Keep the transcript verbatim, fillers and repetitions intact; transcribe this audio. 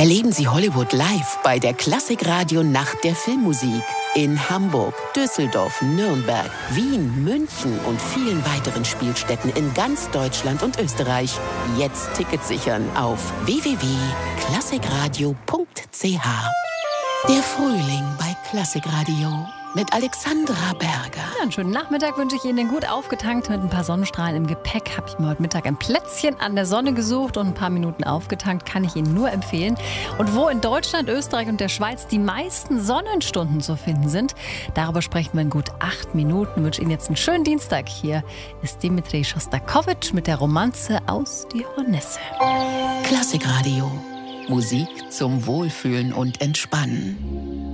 Erleben Sie Hollywood live bei der Klassikradio Nacht der Filmmusik in Hamburg, Düsseldorf, Nürnberg, Wien, München und vielen weiteren Spielstätten in ganz Deutschland und Österreich. Jetzt Tickets sichern auf w w w punkt klassikradio punkt c h. Der Frühling bei Klassikradio mit Alexandra Berger. Ja, einen schönen Nachmittag wünsche ich Ihnen. Gut aufgetankt mit ein paar Sonnenstrahlen im Gepäck. Habe ich mir heute Mittag ein Plätzchen an der Sonne gesucht und ein paar Minuten aufgetankt. Kann ich Ihnen nur empfehlen. Und wo in Deutschland, Österreich und der Schweiz die meisten Sonnenstunden zu finden sind, darüber sprechen wir in gut acht Minuten. Ich wünsche Ihnen jetzt einen schönen Dienstag. Hier ist Dimitri Schostakowitsch mit der Romanze aus Die Hornisse. Klassikradio. Musik zum Wohlfühlen und Entspannen.